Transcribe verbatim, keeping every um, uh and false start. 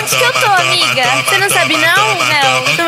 Onde que eu tô, amiga? Você não sabe não? Não. Não